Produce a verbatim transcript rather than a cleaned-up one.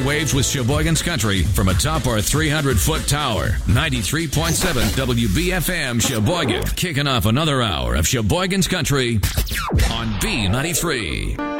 airwaves with Sheboygan's Country from atop our three hundred foot tower. ninety-three point seven W B F M Sheboygan. Kicking off another hour of Sheboygan's Country on B ninety-three.